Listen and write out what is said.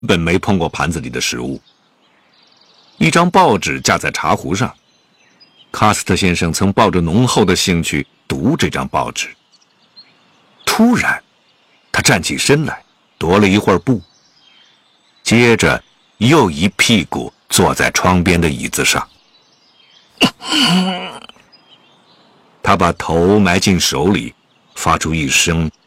本没碰过盘子里的食物。一张报纸架在茶壶上，卡斯特先生曾抱着浓厚的兴趣读这张报纸。突然，他站起身来，踱了一会儿步，接着又一屁股坐在窗边的椅子上。他把头埋进手里，发出一声